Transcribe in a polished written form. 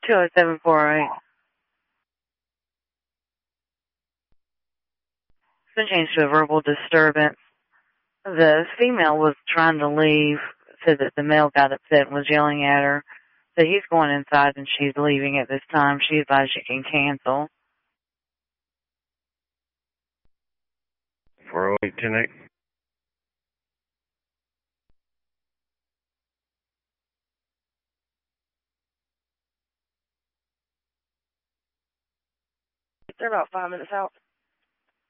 20748. It's been changed to a verbal disturbance. The female was trying to leave, said that the male got upset and was yelling at her. So he's going inside and she's leaving at this time. She advised she can cancel. 408-10-8. They're about 5 minutes out.